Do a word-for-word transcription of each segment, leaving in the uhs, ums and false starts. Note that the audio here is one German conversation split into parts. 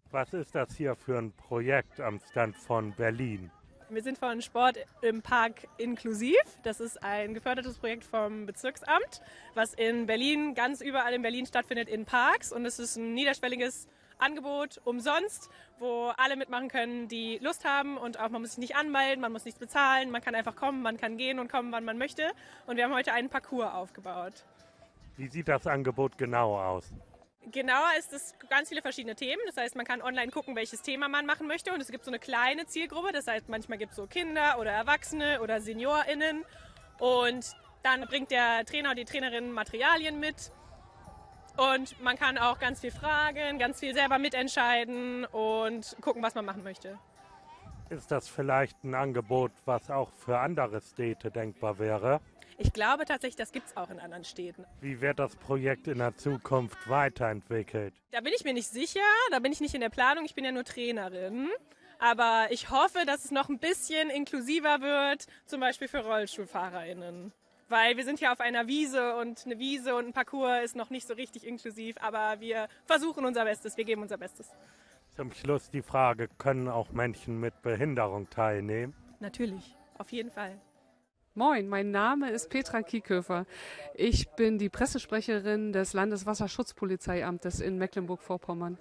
Was ist das hier für ein Projekt am Stand von Berlin? Wir sind von Sport im Park inklusiv. Das ist ein gefördertes Projekt vom Bezirksamt, was in Berlin, ganz überall in Berlin stattfindet in Parks. Und es ist ein niederschwelliges Angebot umsonst, wo alle mitmachen können, die Lust haben. Und auch man muss sich nicht anmelden, man muss nichts bezahlen. Man kann einfach kommen, man kann gehen und kommen, wann man möchte. Und wir haben heute einen Parcours aufgebaut. Wie sieht das Angebot genau aus? Genauer ist es ganz viele verschiedene Themen. Das heißt, man kann online gucken, welches Thema man machen möchte. Und es gibt so eine kleine Zielgruppe. Das heißt, manchmal gibt es so Kinder oder Erwachsene oder SeniorInnen. Und dann bringt der Trainer oder die Trainerin Materialien mit. Und man kann auch ganz viel fragen, ganz viel selber mitentscheiden und gucken, was man machen möchte. Ist das vielleicht ein Angebot, was auch für andere Städte denkbar wäre? Ich glaube tatsächlich, das gibt es auch in anderen Städten. Wie wird das Projekt in der Zukunft weiterentwickelt? Da bin ich mir nicht sicher, da bin ich nicht in der Planung, ich bin ja nur Trainerin. Aber ich hoffe, dass es noch ein bisschen inklusiver wird, zum Beispiel für RollstuhlfahrerInnen. Weil wir sind ja auf einer Wiese und eine Wiese und ein Parcours ist noch nicht so richtig inklusiv, aber wir versuchen unser Bestes, wir geben unser Bestes. Zum Schluss die Frage, können auch Menschen mit Behinderung teilnehmen? Natürlich, auf jeden Fall. Moin, mein Name ist Petra Kieköfer. Ich bin die Pressesprecherin des Landeswasserschutzpolizeiamtes in Mecklenburg-Vorpommern.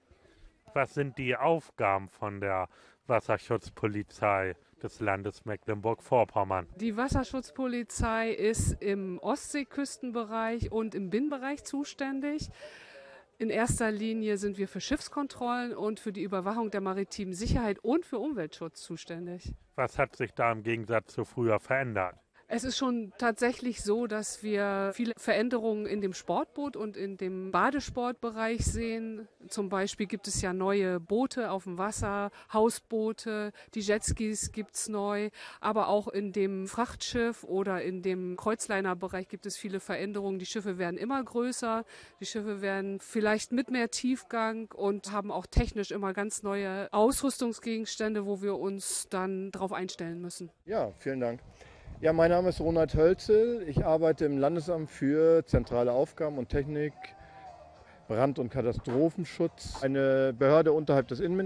Was sind die Aufgaben von der Wasserschutzpolizei des Landes Mecklenburg-Vorpommern? Die Wasserschutzpolizei ist im Ostseeküstenbereich und im Binnenbereich zuständig. In erster Linie sind wir für Schiffskontrollen und für die Überwachung der maritimen Sicherheit und für Umweltschutz zuständig. Was hat sich da im Gegensatz zu früher verändert? Es ist schon tatsächlich so, dass wir viele Veränderungen in dem Sportboot und in dem Badesportbereich sehen. Zum Beispiel gibt es ja neue Boote auf dem Wasser, Hausboote, die Jetskis gibt's neu. Aber auch in dem Frachtschiff oder in dem Kreuzlinerbereich gibt es viele Veränderungen. Die Schiffe werden immer größer, die Schiffe werden vielleicht mit mehr Tiefgang und haben auch technisch immer ganz neue Ausrüstungsgegenstände, wo wir uns dann drauf einstellen müssen. Ja, vielen Dank. Ja, mein Name ist Ronald Hölzel. Ich arbeite im Landesamt für zentrale Aufgaben und Technik, Brand- und Katastrophenschutz, eine Behörde unterhalb des Innenministeriums.